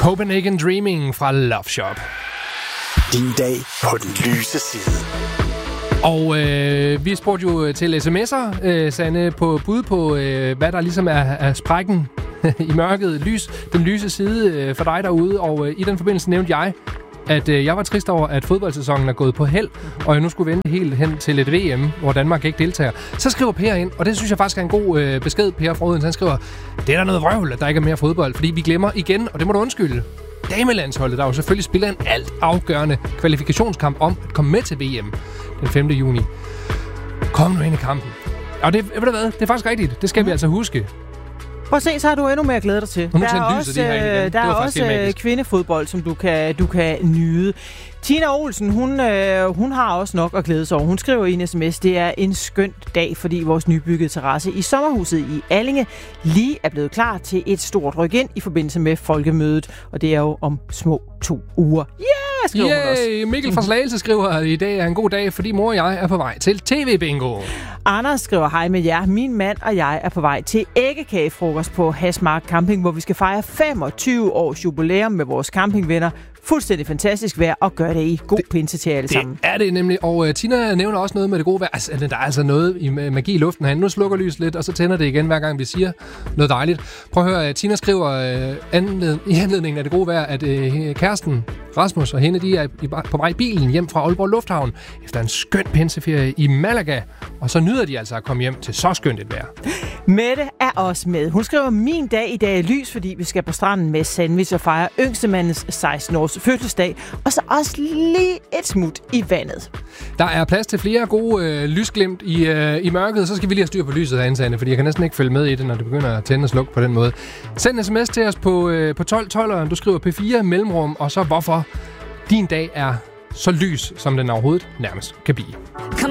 Copenhagen Dreaming fra Love Shop. Din dag på den lyse side. Og vi spurgte jo til sms'er, Sanne, på bud på, hvad der ligesom er sprækken i mørket, den lyse side for dig derude. Og i den forbindelse nævnte jeg, at jeg var trist over, at fodboldsæsonen er gået på held, og jeg nu skulle vente helt hen til et VM, hvor Danmark ikke deltager. Så skriver Per ind, og det synes jeg faktisk er en god besked, Per fra Odense. Han skriver, det er der noget vrøvl, at der ikke er mere fodbold, fordi vi glemmer igen, og det må du undskylde, damelandsholdet, der jo selvfølgelig spiller en alt afgørende kvalifikationskamp om at komme med til VM den 5. juni. Kom nu ind i kampen. Og det, ved du hvad, det er faktisk rigtigt. Det skal vi altså huske. Prøv at se, så har du endnu mere at glæde dig til. Der er også kvindefodbold, som du kan nyde. Tina Olsen, hun har også nok at glæde sig over. Hun skriver i en sms, det er en skøn dag, fordi vores nybyggede terrasse i sommerhuset i Allinge lige er blevet klar til et stort ryk ind i forbindelse med folkemødet. Og det er jo om små 2 uger. Skriver hun også. Mikkel fra Slagelse skriver, at i dag er en god dag, fordi mor og jeg er på vej til TV-bingo. Anders skriver, hej med jer. Min mand og jeg er på vej til æggekagefrokost på Hasmark Camping, hvor vi skal fejre 25 års jubilæum med vores campingvenner. Fuldstændig fantastisk vejr, og gør det i god pinse til alle sammen. Det er det nemlig, og Tina nævner også noget med det gode vejr. Altså, der er altså noget i magi i luften herinde. Nu slukker lyset lidt, og så tænder det igen, hver gang vi siger noget dejligt. Prøv at høre, Tina skriver i anledningen af det gode vejr, at kæresten Rasmus og hende, de er på vej i bilen hjem fra Aalborg Lufthavn efter en skøn pinseferie i Malaga. Og så nyder de altså at komme hjem til så skønt et vejr. Mette er også med. Hun skriver, min dag i dag er lys, fordi vi skal på stranden med sandwich og fejre yngstemandens 16-års fødselsdag. Og så også lige et smut i vandet. Der er plads til flere gode lysglimt i mørket. Så skal vi lige have styr på lyset herinde, Sanne, fordi jeg kan næsten ikke følge med i det, når det begynder at tænde og slukke på den måde. Send en sms til os på 1212'eren. Du skriver P4 mellemrum, og så hvorfor din dag er så lys, som den overhovedet nærmest kan blive.